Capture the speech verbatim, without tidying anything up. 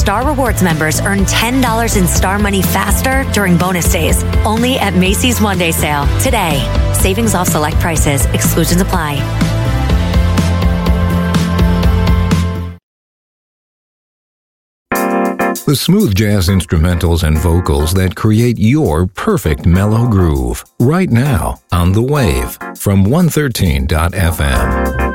Star Rewards members earn ten dollars in Star Money faster during bonus days. Only at Macy's One Day Sale. Today. Savings off select prices. Exclusions apply. The smooth jazz instrumentals and vocals that create your perfect mellow groove. Right now on The Wave from one thirteen dot f m.